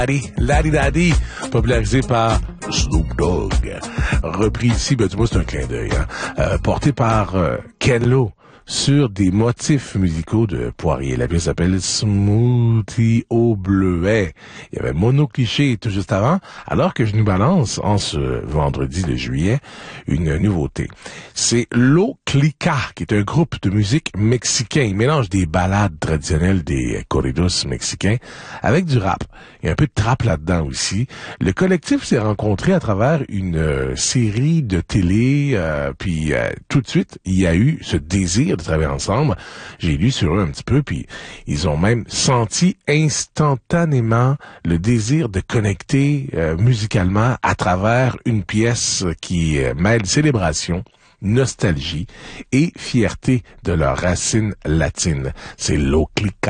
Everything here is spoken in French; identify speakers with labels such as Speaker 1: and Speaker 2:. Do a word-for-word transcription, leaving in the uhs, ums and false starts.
Speaker 1: Daddy, Daddy Daddy, popularisé par Snoop Dogg. Repris ici, ben, tu vois, c'est un clin d'œil, hein. Euh, porté par euh, Ken Lo sur des motifs musicaux de Poirier. La pièce s'appelle Smoothie au bleuet. Il y avait Mono Cliché tout juste avant, alors que je nous balance en ce vendredi de juillet une nouveauté. C'est Lo Clica, qui est un groupe de musique mexicain. Il mélange des ballades traditionnelles des corridos mexicains avec du rap. Il y a un peu de trap là-dedans aussi. Le collectif s'est rencontré à travers une euh, série de télé, euh, puis euh, tout de suite, il y a eu ce désir de travailler ensemble. J'ai lu sur eux un petit peu, puis ils ont même senti instantanément le désir de connecter euh, musicalement à travers une pièce qui euh, mêle célébration, nostalgie et fierté de leurs racines latines. C'est Lo Clica.